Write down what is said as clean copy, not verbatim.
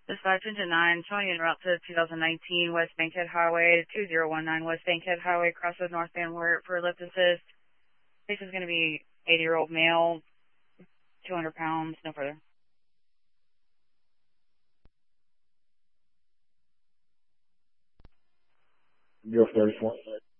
Dispatch Engine 9, showing you en route to 2019 West Bankhead Highway, 2019 West Bankhead Highway, Crossroads North Van Wert for lift assist. This is going to be 80-year-old male, 200 pounds, no further. 034.